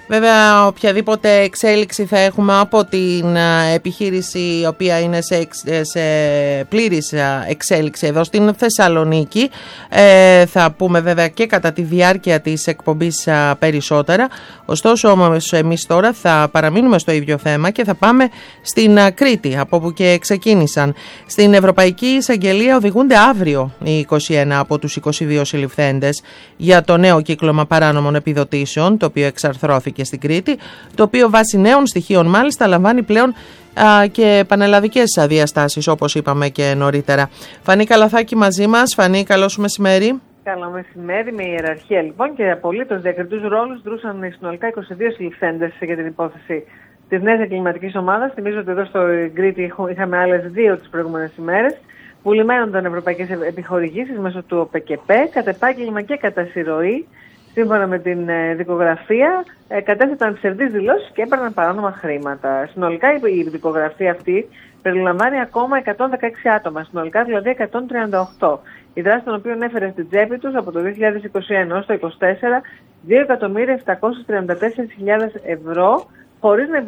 Βέβαια, οποιαδήποτε εξέλιξη θα έχουμε από την επιχείρηση η οποία είναι σε πλήρης εξέλιξη εδώ στην Θεσσαλονίκη, θα πούμε βέβαια και κατά τη διάρκεια της εκπομπής περισσότερα. Ωστόσο όμως εμείς τώρα θα παραμείνουμε στο ίδιο θέμα και θα πάμε στην Κρήτη, από όπου και ξεκίνησαν. Στην Ευρωπαϊκή Εισαγγελία οδηγούνται αύριο οι 21 από τους 22 συλληφθέντες για το νέο κύκλωμα παράνομων επιδοτήσεων, το οποίο εξαρθρώθηκε στην Κρήτη, το οποίο βάσει νέων στοιχείων μάλιστα λαμβάνει πλέον και πανελλαδικές διαστάσεις, όπως είπαμε και νωρίτερα. Φανή Καλαθάκη μαζί μας. Φανή, καλό σου μεσημέρι. Καλό μεσημέρι. Με ιεραρχία λοιπόν και απολύτως διακριτούς ρόλους δρούσαν συνολικά 22 συλληφθέντες για την υπόθεση της νέας εγκληματικής ομάδας. Θυμίζω ότι εδώ στο Κρήτη είχαμε άλλες δύο τις προηγούμενες ημέρες που λιμένονταν ευρωπαϊκές επιχορηγήσεις μέσω του ΟΠΕΚΕΠΕ, κατ' επάγγελμα και κατά συρροή. Σύμφωνα με την δικογραφία, κατέθεταν ψευδείς δηλώσεις και έπαιρναν παράνομα χρήματα. Συνολικά η δικογραφία αυτή περιλαμβάνει ακόμα 116 άτομα, συνολικά δηλαδή 138. Η δράση των οποίων έφερε στην τσέπη τους από το 2021 έως το 2024 2.734.000 ευρώ, χωρίς να